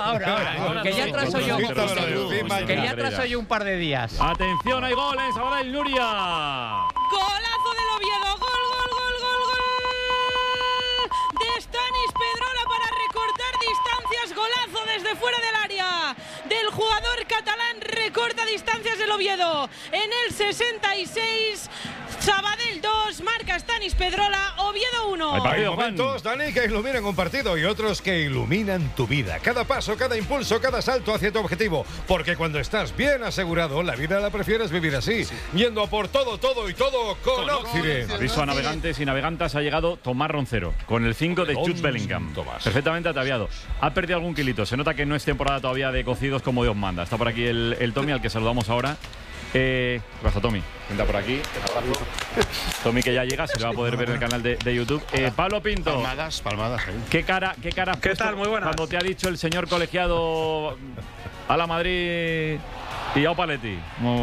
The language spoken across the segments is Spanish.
ahora. Que ya atraso yo. Que ya atraso yo un par de días. Atención, hay gol en Sabadell, Nuria. Golazo del Oviedo. Gol de Stanis Pedrola para recortar distancias. Golazo desde fuera del área del jugador catalán. Recorta distancias del Oviedo. En el 66, Sabadell 2, marca Stanis Pedrola, Oviedo 1. Hay momentos, Dani, que iluminan un partido y otros que iluminan tu vida. Cada paso, cada impulso, cada salto hacia tu objetivo. Porque cuando estás bien asegurado, la vida la prefieres vivir así. Yendo a por todo y todo con Occident. Aviso a navegantes y navegantas, ha llegado Tomás Roncero con el 5 de Jude Bellingham. Perfectamente ataviado. Ha perdido algún kilito. Se nota que no es temporada todavía de cocidos como Dios manda. Está por aquí el Tommy, al que saludamos ahora. ¿Qué pasa, Tommy? Entra por aquí. Tommy, que ya llega, se le va a poder ver en el canal de YouTube. Pablo Pinto. Palmadas ahí. ¿Qué cara has puesto tal? Muy buenas. Cuando te ha dicho el señor colegiado a la Madrid y a Opaletti?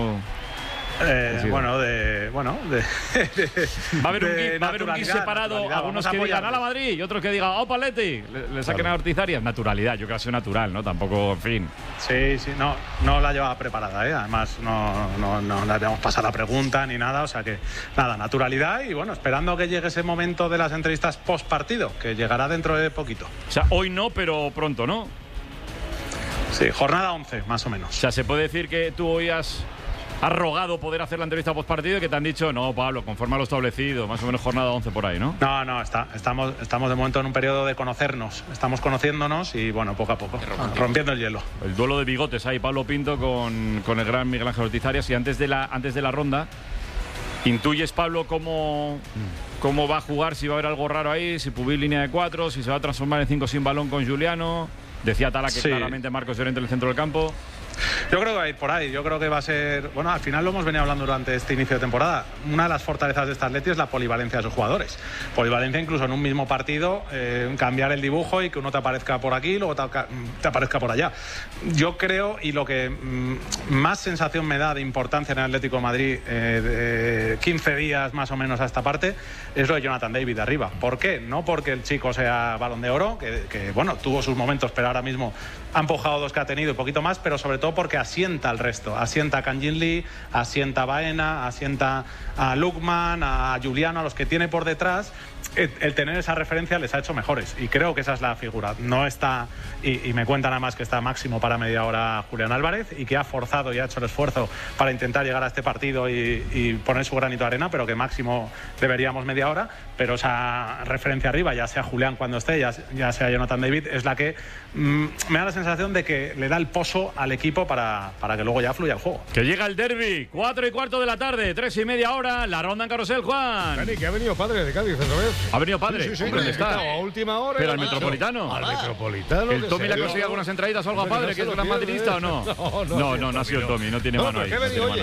Va a haber un gif separado, algunos que digan a la Madrid y otros que digan a Opaletti, le saquen a Ortizarias. Naturalidad, yo creo que ha sido natural, ¿no? Tampoco, en fin. Sí, no la llevaba preparada, ¿eh? Además no le habíamos pasado la pregunta ni nada, o sea que nada, naturalidad y bueno, esperando que llegue ese momento de las entrevistas post partido, que llegará dentro de poquito. O sea, hoy no, pero pronto, ¿no? Sí, jornada 11, más o menos. O sea, se puede decir que tú hoy has rogado poder hacer la entrevista post partido y que te han dicho, no, Pablo, conforme a lo establecido, más o menos jornada 11 por ahí, ¿no? No, estamos de momento en un periodo de conocernos, estamos conociéndonos y bueno, poco a poco, rompiendo el hielo. El duelo de bigotes ahí, Pablo Pinto con el gran Miguel Ángel Ortizarias. Y antes de la ronda, ¿intuyes, Pablo, cómo va a jugar? Si va a haber algo raro ahí, si Pubil línea de 4, si se va a transformar en 5 sin balón con Juliano. Decía Tala que claramente Marcos Llorente en el centro del campo. Yo creo que va a ir por ahí, yo creo que va a ser... Bueno, al final lo hemos venido hablando durante este inicio de temporada. Una de las fortalezas de esta Atleti es la polivalencia de sus jugadores. Polivalencia incluso en un mismo partido, cambiar el dibujo y que uno te aparezca por aquí y luego te aparezca por allá. Yo creo, y lo que más sensación me da de importancia en el Atlético de Madrid, 15 días más o menos a esta parte, es lo de Jonathan David arriba. ¿Por qué? No porque el chico sea Balón de Oro, que bueno, tuvo sus momentos, pero ahora mismo ha empujado 2 que ha tenido y poquito más, pero sobre todo porque asienta al resto, asienta a Kangin Lee, asienta a Baena, asienta a Lukman, a Juliano, a los que tiene por detrás. El tener esa referencia les ha hecho mejores y creo que esa es la figura. No está, y me cuentan además que está máximo para media hora Julián Álvarez y que ha forzado y ha hecho el esfuerzo para intentar llegar a este partido y poner su granito de arena, pero que máximo deberíamos media hora. Pero esa referencia arriba, ya sea Julián cuando esté, ya sea Jonathan David, es la que me da la sensación de que le da el pozo al equipo para que luego ya fluya el juego. Que llega el derbi, 4:15 de la tarde, 3:30 hora, la ronda en carrusel, Juan. Dani, que ha venido padre de Cádiz otra vez. ¿Ha venido padre? Sí, ¿Dónde está? A última hora. ¿Pero al Metropolitano? Al Metropolitano. ¿El Tommy le ha conseguido algunas entraditas o algo a padre, que es gran madridista o no? No ha sido el Tommy, no tiene mano ahí.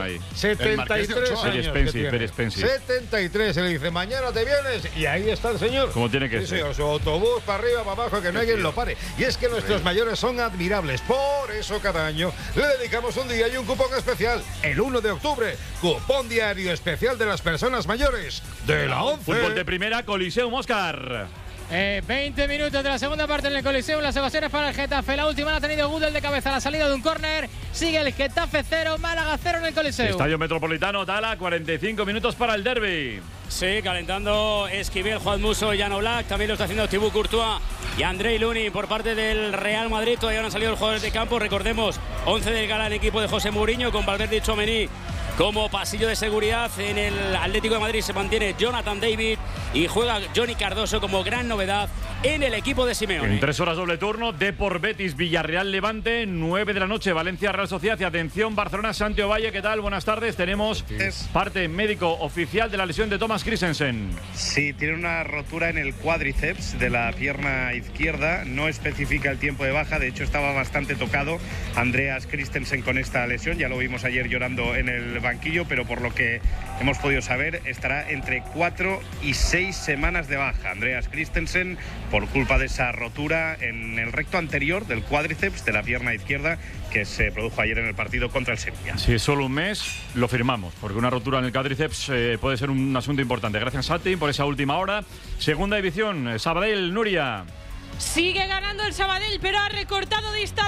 73 años. Very expensive. 73, se le dice, mañana te vienes, y ahí está el señor. Como tiene que ser. Su autobús para arriba, para abajo, que no hay quien lo pare. Y es que nuestros mayores son admirables. Por eso cada año le dedicamos un día y un cupón especial. El 1 de octubre, cupón diario especial de las personas mayores de la 11. Fútbol de primera, Coliseum, Óscar. 20 minutos de la segunda parte en el Coliseum. Las ovaciones para el Getafe. La última la ha tenido Gudel de cabeza a la salida de un córner. Sigue el Getafe 0, Málaga 0 en el Coliseum. Estadio Metropolitano, Tala, 45 minutos para el derbi. Sí, calentando Esquivel, Juan Musso y Jan Oblak. También lo está haciendo Thibaut Courtois y Andrei Lunin por parte del Real Madrid. Todavía no han salido los jugadores de campo. Recordemos, 11 del Gala en equipo de José Mourinho, con Valverde y Tchouaméni como pasillo de seguridad. En el Atlético de Madrid se mantiene Jonathan David y juega Johnny Cardoso como gran novedad en el equipo de Simeone. En 3 horas doble turno, Depor Betis, Villarreal Levante, 9 de la noche, Valencia Real Sociedad. Y atención, Barcelona Santiago Valle, ¿qué tal? Buenas tardes. Tenemos parte médico oficial de la lesión de Thomas Christensen. Sí, tiene una rotura en el cuádriceps de la pierna izquierda, no especifica el tiempo de baja, de hecho estaba bastante tocado Andreas Christensen con esta lesión, ya lo vimos ayer llorando en el banquillo, pero por lo que hemos podido saber estará entre 4 y 6 semanas de baja Andreas Christensen por culpa de esa rotura en el recto anterior del cuádriceps de la pierna izquierda que se produjo ayer en el partido contra el Sevilla. Si es solo un mes, lo firmamos, porque una rotura en el cuádriceps puede ser un asunto importante. Gracias, Sati, por esa última hora. Segunda división, Sabadell, Nuria. Sigue ganando el Sabadell, pero ha recortado distancia.